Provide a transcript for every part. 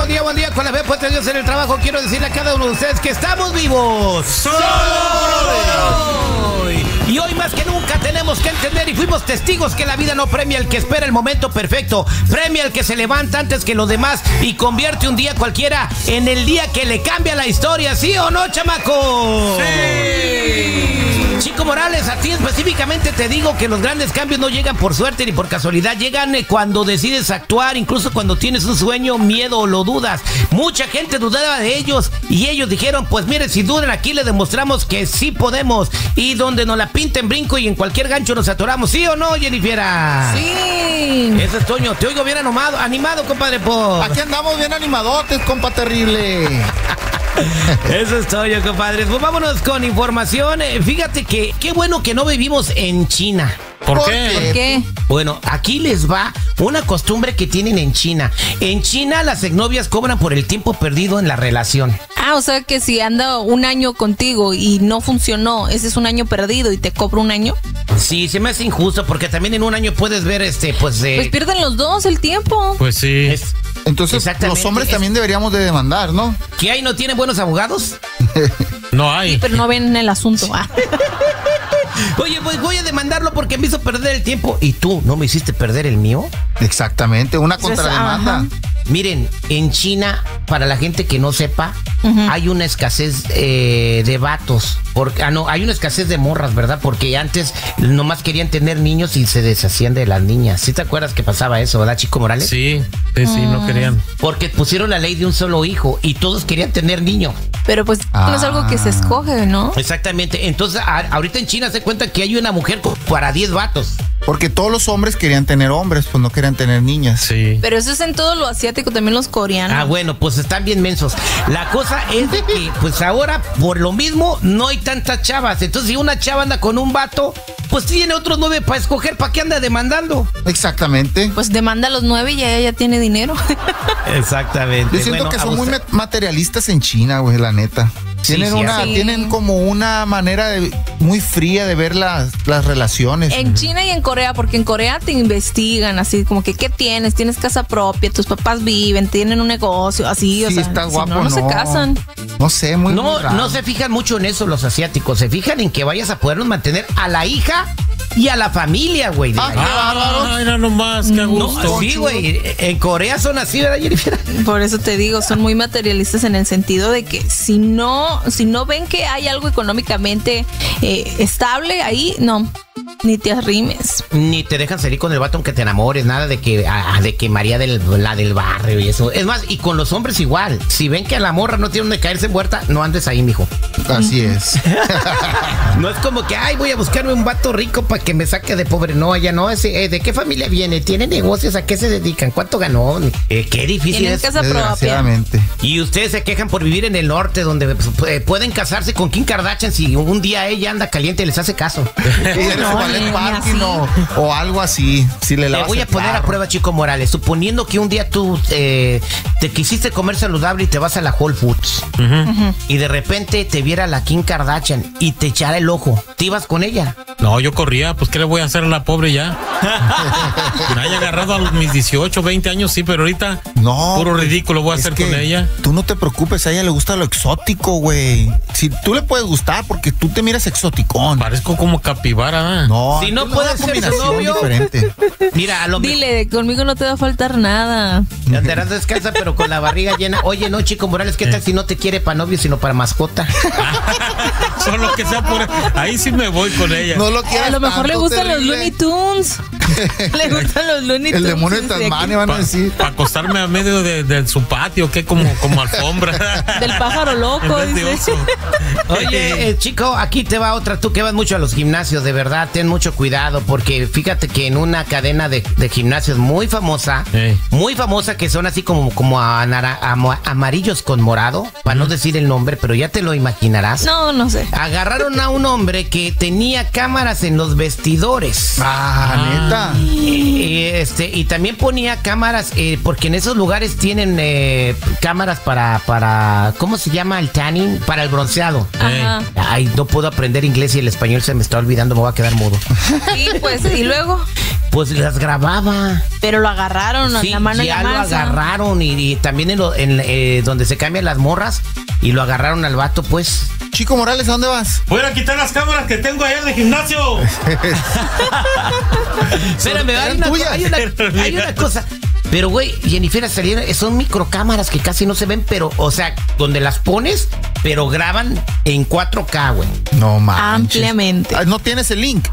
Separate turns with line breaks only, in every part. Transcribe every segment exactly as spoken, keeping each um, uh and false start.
día, buen día. Con la fe puesta Dios en el trabajo, quiero decirle a cada uno de ustedes que estamos vivos. ¡Solo por hoy! Y hoy más que nunca tenemos que entender y fuimos testigos que la vida no premia al que espera el momento perfecto, premia al que se levanta antes que los demás y convierte un día cualquiera en el día que le cambia la historia, ¿sí o no, chamaco?
¡Sí!
Chico Morales, a ti específicamente te digo que los grandes cambios no llegan por suerte ni por casualidad, llegan cuando decides actuar, incluso cuando tienes un sueño, miedo o lo dudas. Mucha gente dudaba de ellos y ellos dijeron, pues mire, si dudan aquí les demostramos que sí podemos, y donde nos la pinten brinco y en cualquier gancho nos atoramos, ¿sí o no, Jennifer?
Sí.
Ese es Toño, te oigo bien animado, animado, compadre, por...
Aquí andamos bien animadotes, compa terrible.
Eso es Toño, compadres. Pues vámonos con información. Eh, fíjate que qué bueno que no vivimos en China.
¿Por, ¿Por qué? ¿Por qué?
Bueno, aquí les va una costumbre que tienen en China. En China las exnovias cobran por el tiempo perdido en la relación.
Ah, o sea que si anda un año contigo y no funcionó, ese es un año perdido y te cobra un año.
Sí, se me hace injusto porque también en un año puedes ver este, pues... Eh,
pues pierden los dos el tiempo.
Pues sí.
Es,
Entonces los hombres es, también deberíamos de demandar, ¿no?
¿Qué hay? ¿No tienen buenos abogados?
No hay.
Sí, pero no ven el asunto.
Oye, pues voy a demandarlo porque me hizo perder el tiempo. ¿Y tú no me hiciste perder el mío?
Exactamente, una contrademanda.
Ajá.
Miren, en China, para la gente que no sepa, uh-huh. hay una escasez eh, de vatos. Porque, ah, no, hay una escasez de morras, ¿verdad? Porque antes nomás querían tener niños y se deshacían de las niñas. ¿Sí te acuerdas que pasaba eso, verdad, Chico Morales?
Sí, sí, sí, mm. no querían.
Porque pusieron la ley de un solo hijo y todos querían tener niños.
Pero pues ah. no es algo que se escoge, ¿no?
Exactamente. Entonces, a, ahorita en China se cuenta que hay una mujer para diez vatos.
Porque todos los hombres querían tener hombres, pues no querían tener niñas.
Sí.
Pero eso es en todo lo asiático, también los coreanos.
Ah, bueno, pues están bien mensos. La cosa es de que, pues ahora, por lo mismo, no hay tantas chavas. Entonces, si una chava anda con un vato, pues tiene otros nueve para escoger. ¿Para qué anda demandando?
Exactamente.
Pues demanda a los nueve y ella ya tiene dinero.
Exactamente.
Yo siento
bueno,
que son
usted...
muy materialistas en China, güey, la neta. Tienen, sí, una, sí. tienen como una manera de, muy fría de ver las, las relaciones.
En China y en Corea, porque en Corea te investigan así, como que ¿qué tienes? Tienes casa propia, tus papás viven, tienen un negocio, así,
sí,
o sea,
está guapo,
si no, no, no se casan.
No sé, muy
No,
muy raro.
No se fijan mucho en eso los asiáticos, se fijan en que vayas a podernos mantener a la hija y a la familia, güey.
Ah, qué bárbaro.
Ay, no nomás, qué gusto.
No, sí, güey. En Corea son así, ¿verdad, Jennifer?
Por eso te digo, son muy materialistas en el sentido de que si no, si no ven que hay algo económicamente eh, estable ahí, no. Ni te arrimes.
Ni te dejan salir con el vato aunque te enamores, nada de que a, de que María del, la del barrio y eso. Es más, y con los hombres igual. Si ven que a la morra no tiene donde caerse muerta, no andes ahí, mijo.
Así es.
No es como que, ay, voy a buscarme un vato rico para que me saque de pobre. No, allá no. Ese, eh, ¿de qué familia viene? ¿Tiene negocios? ¿A qué se dedican? ¿Cuánto ganó? Eh, qué difícil es.
Casa propia.
Y ustedes se quejan por vivir en el norte, donde pues, pueden casarse con Kim Kardashian si un día ella anda caliente y les hace caso.
No, Parking o, o algo así. Si le,
le voy a poner a prueba, Chico Morales. Suponiendo que un día tú eh, te quisiste comer saludable y te vas a la Whole Foods uh-huh. Uh-huh. y de repente te viera la Kim Kardashian y te echara el ojo, ¿te ibas con ella?
No, yo corría. Pues ¿qué le voy a hacer a la pobre ya? Me haya agarrado a mis dieciocho, veinte años, sí, pero ahorita no, puro ridículo voy a hacer con ella.
Tú no te preocupes, a ella le gusta lo exótico, güey. Si tú le puedes gustar porque tú te miras exoticón.
Parezco como capibara, ¿eh?
No.
Si no puede ser su novio,
diferente.
Mira, a lo
Dile, conmigo no te va a faltar nada.
Ya andarás descalza, pero con la barriga llena. Oye, no, Chico Morales, ¿qué tal si no te quiere para novio, sino para mascota?
Solo que sea por... Ahí sí me voy con ella.
No lo quieras.
A lo mejor
tanto,
le gustan
terrible.
los Looney Tunes. Le gustan los Looney Tunes.
El demonio de Tasmania, van a decir.
Para acostarme a medio de, de su patio, que como, como alfombra.
Del pájaro loco, dice.
Oye, eh, chico, aquí te va otra. Tú que vas mucho a los gimnasios, de verdad, ten mucho cuidado, porque fíjate que en una cadena de, de gimnasios muy famosa, hey. muy famosa, que son así como, como a, a, a, amarillos con morado, para no decir el nombre, pero ya te lo imaginarás.
No, no sé.
Agarraron a un hombre que tenía cámaras en los vestidores.
Ah, ah. neta.
Y, este, y también ponía cámaras, eh, porque en esos lugares tienen eh, cámaras para, para, ¿cómo se llama? El tanning, para el bronceado.
Ajá.
Ay, no puedo aprender inglés y el español se me está olvidando, me voy a quedar mudo.
Sí, pues, ¿y luego?
pues las grababa.
Pero lo agarraron a
sí,
la mano
ya
en la
lo
masa.
agarraron y, y también en, lo, en eh, donde se cambian las morras y lo agarraron al vato, pues.
Chico Morales, ¿a dónde vas?
Voy a quitar las cámaras que tengo allá en el gimnasio.
Espérame, hay una, hay, una, hay una cosa. Pero, güey, Jennifer, salieron, son microcámaras que casi no se ven, pero, o sea, donde las pones, pero graban en cuatro K, güey.
No manches.
Ampliamente.
Ah, no tienes el link.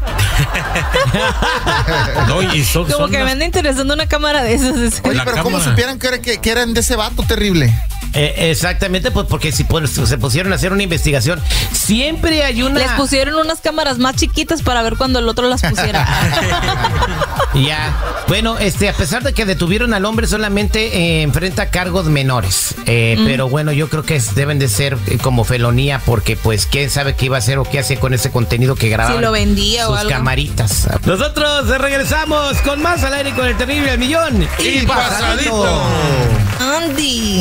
No, y son,
Como
son
que
las...
me anda interesando una cámara de esas.
Oye, pero
cámara.
¿cómo supieran que, era, que, que eran de ese vato terrible?
Eh, exactamente, pues porque si pues, se pusieron a hacer una investigación, siempre hay una...
Les pusieron unas cámaras más chiquitas para ver cuando el otro las pusiera.
Ya, bueno, este, a pesar de que detuvieron al hombre, solamente eh, enfrenta cargos menores. Eh, mm. Pero bueno, yo creo que es, deben de ser eh, como felonía, porque pues quién sabe qué iba a hacer o qué hacía con ese contenido que grababa.
Si lo vendía
sus
o algo.
Camaritas. Nosotros regresamos con más al aire con el terrible al millón.
Y, y pasadito. pasadito.
Andy.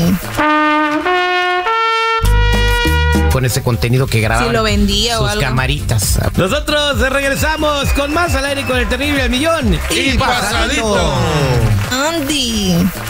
Con ese contenido que grababa.
Si lo vendía
sus
o algo.
Camaritas. Nosotros regresamos con más al aire con el terrible al millón.
Y, y pasadito.
Andy.